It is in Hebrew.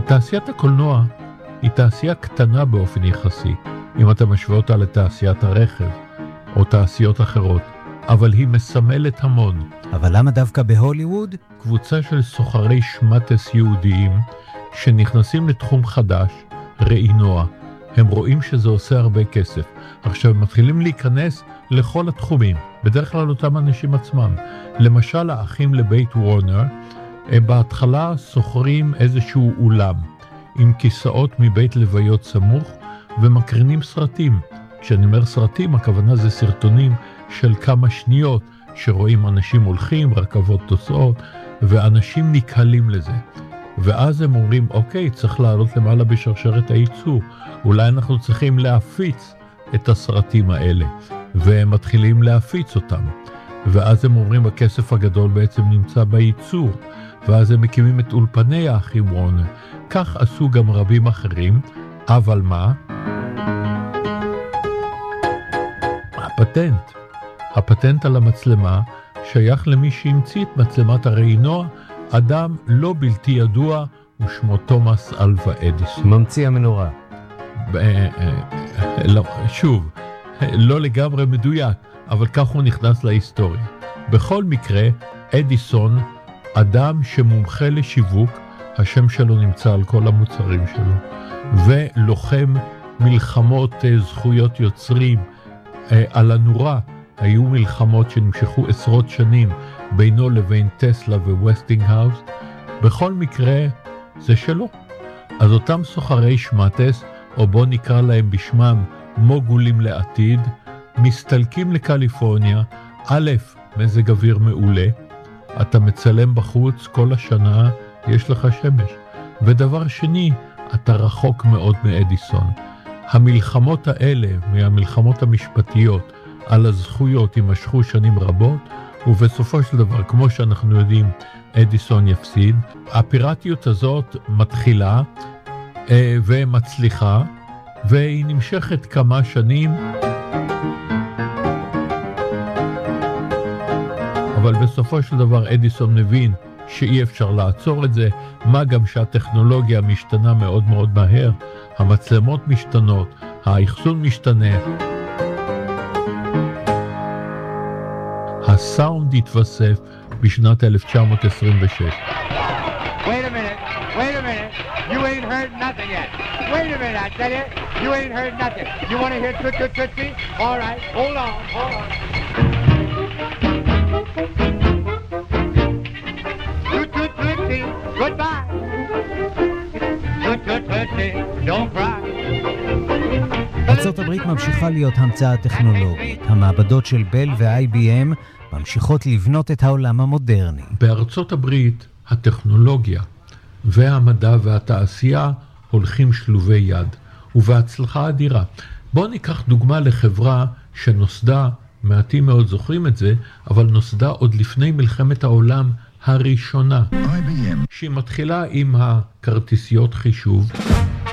תעשיית הקולנוע היא תעשייה קטנה באופן יחסי, אם אתה משווה אותה לתעשיית הרכב או תעשיות אחרות, אבל היא מסמלת המון. אבל למה דווקא בהוליווד? קבוצה של סוחרי שמטס יהודיים שנכנסים לתחום חדש, ראינוע. הם רואים שזה עושה הרבה כסף. עכשיו הם מתחילים להיכנס לכל התחומים, בדרך כלל אותם אנשים עצמם. למשל האחים לבית וורנר, הם בהתחלה סוחרים איזשהו אולם עם כיסאות מבית לוויות סמוך ומקרינים סרטים. כשאני אומר סרטים, הכוונה זה סרטונים של כמה שניות שרואים אנשים הולכים, רכבות טוסות, ואנשים נקהלים לזה. ואז הם אומרים, אוקיי, צריך לעלות למעלה בשרשרת הייצור. אולי אנחנו צריכים להפיץ את הסרטים האלה. והם מתחילים להפיץ אותם. ואז הם אומרים, הכסף הגדול בעצם נמצא בייצור. ואז הם מקימים את אולפני האחים וורנר. כך עשו גם רבים אחרים, אבל מה? הפטנט על המצלמה שייך למי שהמציא את מצלמת הראינוע, אדם לא בלתי ידוע, ושמו תומאס אלווה אדיסון. ממציא המנורה. שוב, לא לגמרי מדויק, אבל כך הוא נכנס להיסטוריה. בכל מקרה, אדיסון, אדם שמומחה לשיווק, השם שלו נמצא על כל המוצרים שלו, ולוחם מלחמות זכויות יוצרים על הנורה. היו מלחמות שנמשכו עשרות שנים בינו לבין טסלה וווסטינגהאוס. בכל מקרה זה שלו. אז אותם סוחרי שמטס, או בוא נקרא להם בשמם מוגולים לעתיד, מסתלקים לקליפורניה. א', מזג אוויר מעולה, אתה מצלם בחוץ כל השנה, יש לך שמש. ודבר שני, אתה רחוק מאוד מאדיסון. המלחמות האלה, מהמלחמות המשפטיות על הזכויות, יימשכו שנים רבות, ובסופו של דבר, כמו שאנחנו יודעים, אדיסון יפסיד. הפיראטיות הזאת מתחילה ומצליחה, והיא נמשכת כמה שנים, אבל בסופו של דבר אדיסון מבין שאי אפשר לעצור את זה, מה גם שהטכנולוגיה משתנה מאוד מאוד מהר, המצלמות משתנות, האחסון משתנה, הסאונד התווסף בשנת 1926. Wait a minute, you ain't heard nothing yet. Wait a minute, I tell you, you ain't heard nothing. You want to hear Toot Toot Tootsie? All right, hold on. Toot Toot Tootsie, goodbye. Toot Toot Tootsie, don't cry. ארצות הברית ממשיכה להיות המצאה טכנולוגית. המעבדות של בל ו-IBM ממשיכות לבנות את העולם המודרני. בארצות הברית הטכנולוגיה והמדע והתעשייה הולכים שלובי יד, ובהצלחה אדירה. בואו ניקח דוגמה לחברה שנוסדה, מעטים מאוד זוכרים את זה, אבל נוסדה עוד לפני מלחמת העולם הראשונה. IBM. שהיא מתחילה עם הכרטיסיות חישוב,